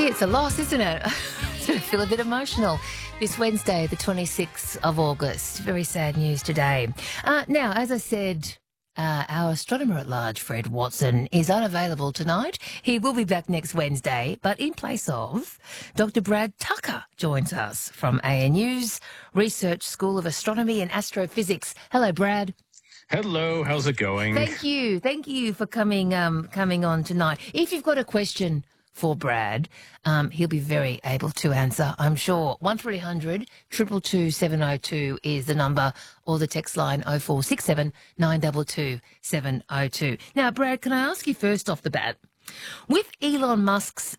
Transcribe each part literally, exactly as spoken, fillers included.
Gee, it's a loss, isn't it? I feel a bit emotional. This Wednesday, the twenty-sixth of August. Very sad news today. Uh, now, as I said, uh, our astronomer at large, Fred Watson, is unavailable tonight. He will be back next Wednesday, but in place of Doctor Brad Tucker joins us from A N U's Research School of Astronomy and Astrophysics. Hello, Brad. Hello, how's it going? Thank you. Thank you for coming um, coming on tonight. If you've got a question for Brad, um, he'll be very able to answer, I'm sure. one three hundred, two two two, seven oh two is the number, or the text line oh four six seven, nine two two, seven oh two. Now, Brad, can I ask you first off the bat, with Elon Musk's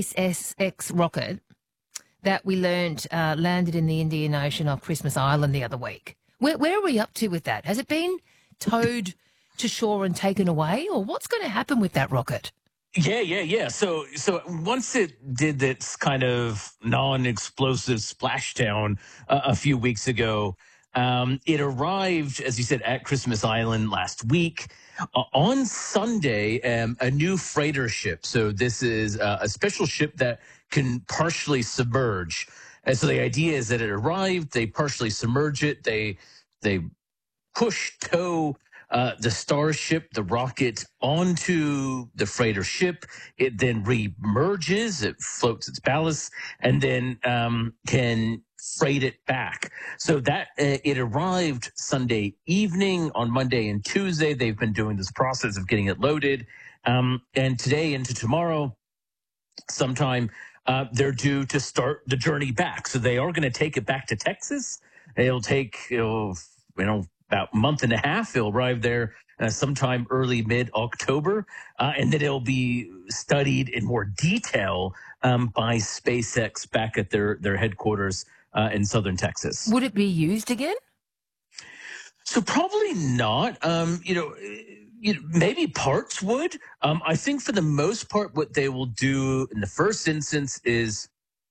SpaceX rocket that we learned uh, landed in the Indian Ocean off Christmas Island the other week, where, where are we up to with that? Has it been towed to shore and taken away, or what's going to happen with that rocket? Yeah, yeah, yeah. So, so once it did this kind of non-explosive splashdown uh, a few weeks ago, um, it arrived, as you said, at Christmas Island last week. Uh, on Sunday, um, a new freighter ship. So this is uh, a special ship that can partially submerge. And so the idea is that it arrived, they partially submerge it, they they push tow Uh, the Starship, the rocket, onto the freighter ship. It then re-merges, it floats its ballast, and then um, can freight it back. So that uh, it arrived Sunday evening. On Monday and Tuesday, they've been doing this process of getting it loaded. Um, and today into tomorrow, sometime, uh, they're due to start the journey back. So they are going to take it back to Texas. It'll take, it'll, you know, about a month and a half. It'll arrive there uh, sometime early mid-October, uh, and then it'll be studied in more detail um, by SpaceX back at their, their headquarters uh, in southern Texas. Would it be used again? So probably not. Um, you know, you know, maybe parts would. Um, I think for the most part, what they will do in the first instance is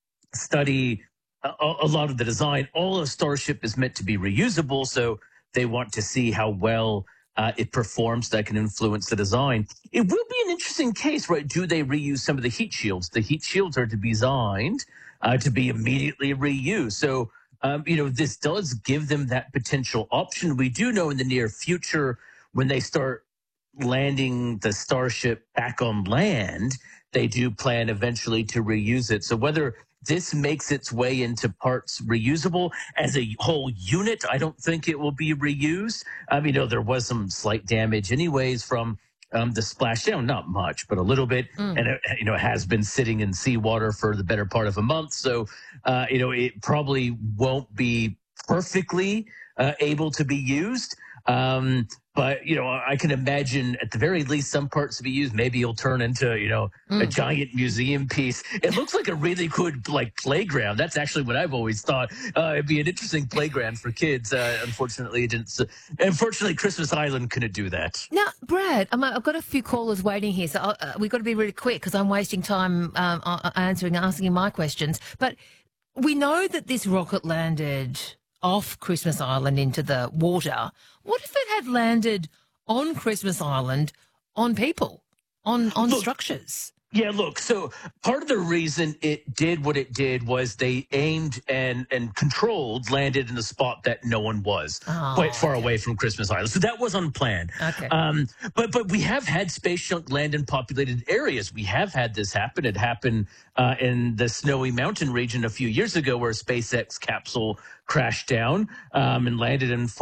study a, a lot of the design. All of Starship is meant to be reusable, so they want to see how well uh, it performs that can influence the design. It will be an interesting case, right? Do they reuse some of the heat shields? The heat shields are to be designed uh, to be immediately reused. So, um, you know, this does give them that potential option. We do know in the near future, when they start landing the Starship back on land, they do plan eventually to reuse it. So whether this makes its way into parts reusable as a whole unit, I don't think it will be reused. I mean, you know, there was some slight damage anyways from um, the splashdown, not much, but a little bit. Mm. And, it, you know, it has been sitting in seawater for the better part of a month. So, uh, you know, it probably won't be perfectly uh, able to be used. Um, but, you know, I can imagine at the very least some parts to be used. Maybe it'll turn into, you know, mm. a giant museum piece. It looks like a really good, like, playground. That's actually what I've always thought. Uh, it'd be an interesting playground for kids. Uh, unfortunately, it didn't. Uh, unfortunately, Christmas Island couldn't do that. Now, Brad, I'm, I've got a few callers waiting here, so uh, we've got to be really quick because I'm wasting time um, answering, asking my questions. But we know that this rocket landed off Christmas Island into the water. What if it had landed on Christmas Island on people, on, on look, structures? Yeah, look, so part of the reason it did what it did was they aimed and, and controlled, landed in a spot that no one was, oh, quite far okay. away from Christmas Island. So that was unplanned. Okay. Um, but but we have had space junk land in populated areas. We have had this happen. It happened uh, in the Snowy Mountain region a few years ago where a SpaceX capsule crashed down um, and landed in